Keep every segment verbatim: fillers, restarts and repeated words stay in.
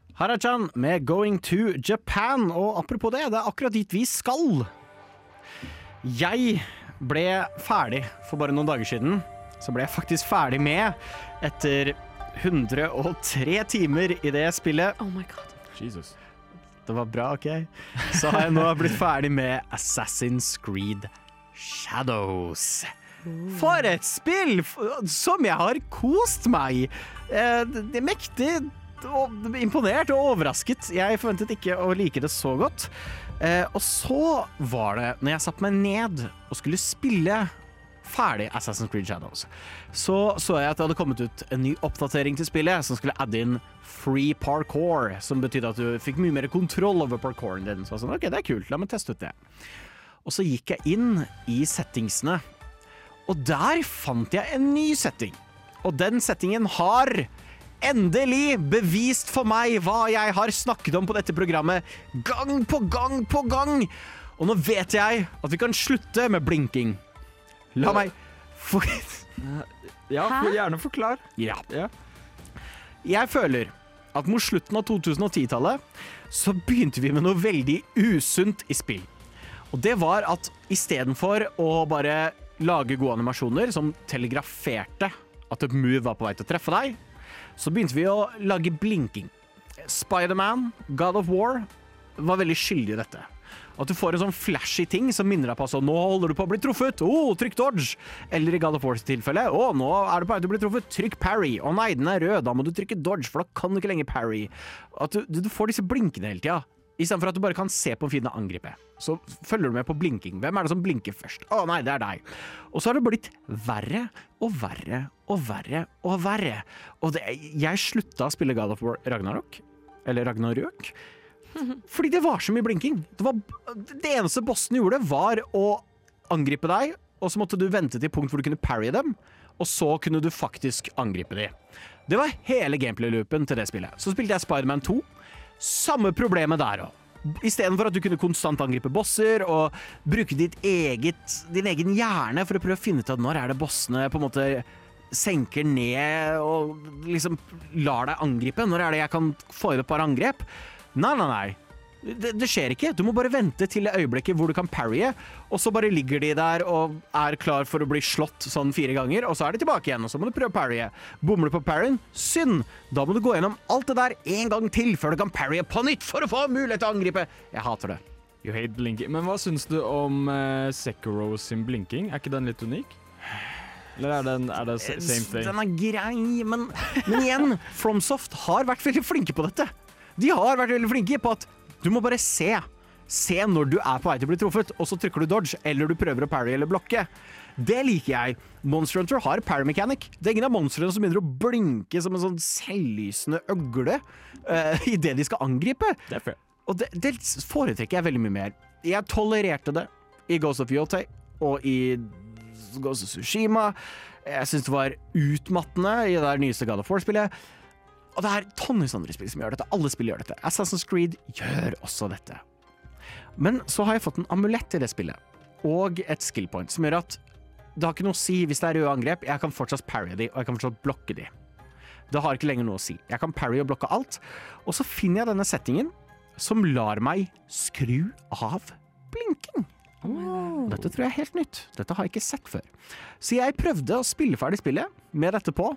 Hara-chan med Going to Japan, og apropos det, det er akkurat dit vi skal. Jeg ble ferdig for bare noen dager siden, så ble jeg faktisk ferdig med etter hundre og tre timer i det spillet. Oh my god. Jesus. Det var bra, ok? Så har jeg nå blitt ferdig med Assassin's Creed Shadows. For et spill som jeg har kost meg. Det er mektig. Og imponert og overrasket. Jeg forventet ikke å like det så godt. Eh, og så var det, når jeg satt meg ned og skulle spille ferdig Assassin's Creed Shadows, så så jeg at det hadde kommet ut en ny oppdatering til spillet som skulle adde inn free parkour, som betydde at du fikk mye mer kontroll over parkouren din. Så jeg sånn, ok, det er kult, la meg teste ut det. Og så gikk jeg inn i settingsene, og der fant jeg en ny setting. Og den settingen har endelig bevist for meg hva jeg har snakket om på dette programmet gang på gang på gang. Og nå vet jeg at vi kan slutte med blinking. La meg for... Ja, for gjerne forklar. Ja. Ja. Jeg føler at mot slutten av to tusen og ti-tallet så begynte vi med noe veldig usunt i spill. Og det var at i stedet for å bare lage gode animasjoner som telegraferte at et move var på vei til å treffe deg, så begynte vi å lage blinking. Spider-Man, God of War, var veldig skyldig i dette. At du får en sånn flashy ting som minner deg på sånn, nå holder du på å bli truffet, åh, trykk dodge. Eller i God of Wars tilfelle, åh, nå er du på vei til å bli truffet, trykk parry. Å nei, den er rød, da må du trykke dodge, for da kan du ikke lenger parry. At du, du får disse blinkene hele tida. I stedet for at du bare kan se på en fiende angripe. Så følger du med på blinking. Hvem er det som blinker først? Å nei, det er deg. Og så har det blitt verre og verre og verre og verre. Og det, jeg slutta å spille God of War Ragnarok. Eller Ragnarøk. Fordi det var så mye blinking. Det, var, det eneste bossen gjorde var å angripe deg, og så måtte du vente til punkt hvor du kunne parry dem, og så kunne du faktisk angripe dem. Det var hele gameplay-loopen til det spillet. Så spilte jeg Spider-Man to. Samme problemet der også. I stedet for at du kunne konstant angripe bosser og bruke ditt eget, din egen hjerne for å prøve å finne ut at når er det bossene på en måte senker ned og liksom lar deg angripe. Når er det jeg kan få i et par angrep? Nei, nei, nei. Det, det skjer ikke. Du må bare vente til det øyeblikket hvor du kan parrye, og så bare ligger de der og er klar for å bli slått sånn fire ganger, og så er de tilbake igjen, og så må du prøve å parrye. Bommer du på parryen? Synd! Da må du gå gjennom alt det der en gang til før du kan parrye på nytt for å få mulighet til å angripe. Jeg hater det. You hate blinking. Men hva syns du om uh, Sekiro sin blinking? Er ikke den litt unik? Eller er, den, er det same thing? Den er grei, men, men igjen, FromSoft har vært veldig flinke på dette. De har vært veldig flinke på at du må bare se. Se når du er på vei til å bli truffet, og så trykker du dodge, eller du prøver å parry eller blokke. Det liker jeg. Monster Hunter har parry mechanic. Det er ingen av monstrene som begynner å blinke som en sånn selvlysende øgle uh, i det de skal angripe. Det er fair. Og det, det foretrekker jeg veldig mye mer. Jeg tolererte det i Ghost of Yotei og i Ghost of Tsushima. Jeg synes det var utmattende i det nyeste God of War-spillet. Og det er tonnes andre spill som gjør dette. Alle spill gjør dette. Assassin's Creed gjør også dette. Men så har jeg fått en amulett i det spillet, og et skill point, som gjør at det har ikke noe å si hvis det er røde angrep. Jeg kan fortsatt parry de, og jeg kan fortsatt blokke de. Det har ikke lenger noe å si. Jeg kan parry og blokke alt. Og så finner jeg denne settingen som lar meg skru av blinking. Oh. Dette tror jeg er helt nytt. Dette har jeg ikke sett før. Så jeg prøvde å spille ferdig spillet med dette på,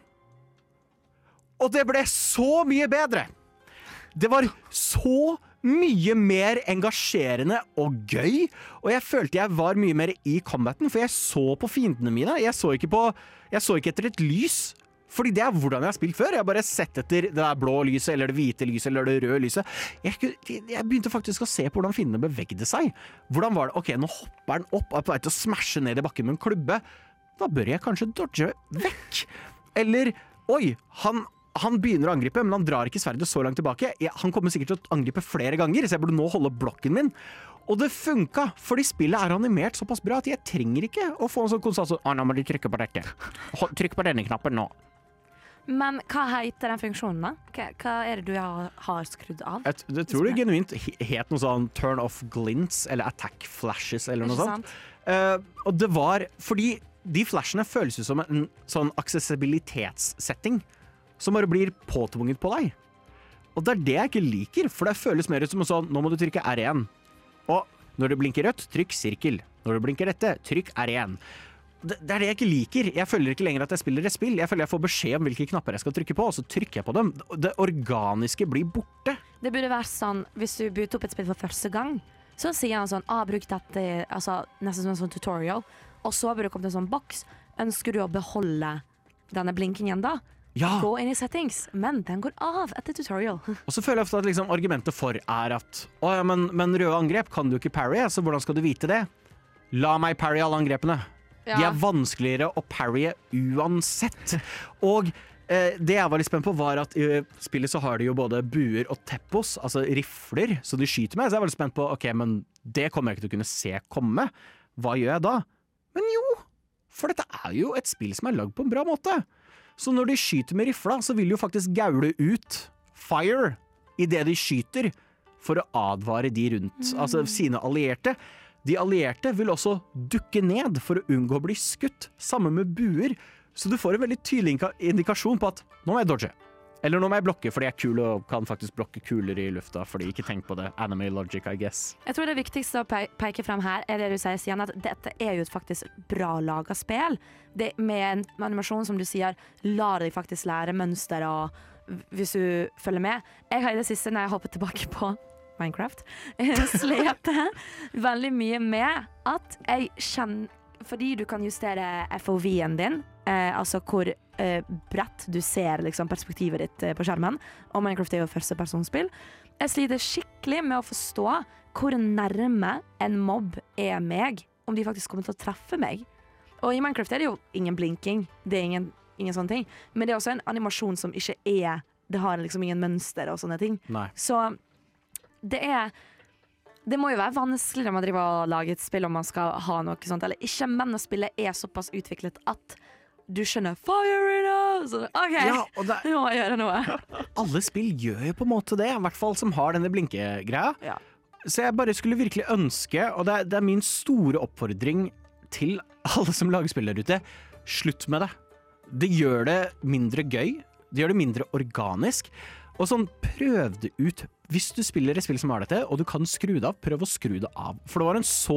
og det ble så mye bedre. Det var så mye mer engasjerende og gøy, og jeg følte jeg var mye mer i combaten, for jeg så på fiendene mine. Jeg så ikke på, jeg så ikke etter et lys, fordi det er hvordan jeg har spilt før. Jeg har bare sett etter det der blå lyset, eller det hvite lyset, eller det røde lyset. Jeg, jeg begynte faktisk å se på hvordan fiendene bevegde seg. Hvordan var det? Ok, nå hopper den opp og er på vei til å smashe ned i bakken med en klubbe. Da bør jeg kanskje dodge vekk. Eller, oi, han... Han begynner å angripe, men han drar ikke sverdet så langt tilbake. Han kommer sikkert til å angripe flere ganger, så jeg burde nå holde blokken min. Og det funka, fordi spillet er animert såpass bra at jeg trenger ikke å få en sånn konstant sånn, «Å, nå må du trykke på dette. Trykk på denne knappen nå». Men hva heter den funksjonen da? Hva, hva er det du har, har skrudd av? Jeg, jeg tror det genuint het noe sånn turn off glints, eller attack flashes, eller noe sånt. Uh, og det var, fordi de flashene føles jo som en sånn aksessibilitetssetting, som bare blir påtvunget på deg. Og det er det jeg ikke liker, for det føles mer ut som sånn, nå må du trykke R én. Og når det blinker rødt, trykk sirkel. Når det blinker dette, trykk R én. Det, det er det jeg ikke liker. Jeg føler ikke lenger at jeg spiller et spill. Jeg føler jeg får beskjed om hvilke knapper jeg skal trykke på, og så trykker jeg på dem. Det organiske blir borte. Det burde være sånn, hvis du booter opp et spill for første gang, så sier han sånn, ah, bruk dette, altså nesten som en sånn tutorial, og så burde det komme til en sånn boks. Ønsker du å beholde denne blinkingen da? Ja. Gå inn i settings, men den går av etter tutorial. Og så føler jeg ofte at liksom, argumentet for er at å ja, men, men røde angrep kan du ikke parry, så hvordan skal du vite det? La meg parry alle angrepene. Ja. De er vanskeligere å parry uansett. Og eh, det jeg var litt spent på var at i spillet så har de jo både buer og teppos, altså rifler, så de skyter med. Så jeg var litt spent på, ok, men det kommer jeg ikke til å kunne se komme. Hva gjør jeg da? Men jo, for dette er jo et spill som er lagd på en bra måte. Så når de skyter med rifla, så vil de jo faktisk gaule ut fire i det de skyter, for å advare de rundt, mm. altså sine allierte. De allierte vil også dukke ned for å unngå å bli skutt, sammen med buer. Så du får en veldig tydelig indikasjon på at nå må jeg dodge. Eller nå må jeg blokke, fordi jeg er kul og kan faktisk blokke kuler i lufta, fordi ikke tenk på det. Anime logic, I guess. Jeg tror det viktigste å pe peke frem her er det du sier, Stian, at dette er jo et faktisk bra laget spill. Det, med en animasjon som du sier, lar deg faktisk lære mønster, og hvis du følger med. Jeg har i det siste, når jeg hoppet tilbake på Minecraft, slepte veldig mye med at jeg kjenner, fordi du kan justere F O V-en din, eh, altså hvor eh, bredt du ser liksom, perspektivet ditt eh, på skjermen, og Minecraft er jo førstepersonsspill. Jeg sliter skikkelig med å forstå hvor nærme en mobb er meg, om de faktisk kommer til å treffe meg. Og i Minecraft er det jo ingen blinking, det er ingen, ingen sånne ting, men det er også en animasjon som ikke er, det har liksom ingen mønster og sånne ting. Nei. Så det er... Det må jo være vanskelig når man driver og lager et spill om man skal ha noe sånt, eller ikke, men å spille er såpass utviklet at du skjønner fire in us! Så, ok, Ja, og det, nå må jeg gjøre noe. alle spill gjør jo på en måte det, i hvert fall som har denne blinkegreia. Ja. Så jeg bare skulle virkelig ønske, og det er, det er min store oppfordring til alle som lager spill der ute, slutt med det. Det gjør det mindre gøy, det gjør det mindre organisk, og sånn, prøv det ut. Hvis du spiller et spill som har dette, og du kan skru det av, prøv å skru det av. For det var en så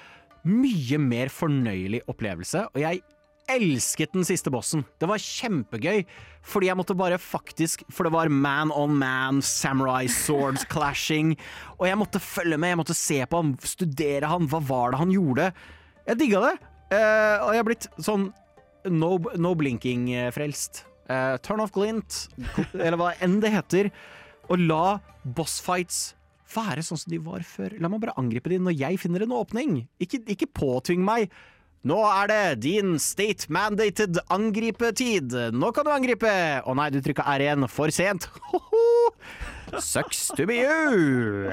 mye mer fornøyelig opplevelse, og jeg elsket den siste bossen. Det var kjempegøy, fordi jeg måtte bare faktisk, for det var man on man, samurai swords clashing, og jeg måtte følge med, jeg måtte se på han, studere han, hva var det han gjorde? Jeg digget det, uh, og jeg har blitt sånn no, no blinking frelst. Uh, turn off glint, eller hva enn det heter, og la bossfights være sånn som de var før. La meg bare angripe dem når jeg finner en åpning. Ikke, ikke påtving meg. Nå er det din state-mandated angripetid. Nå kan du angripe. Å nei, du trykket R igjen. For sent. Hoho! Sucks to be you.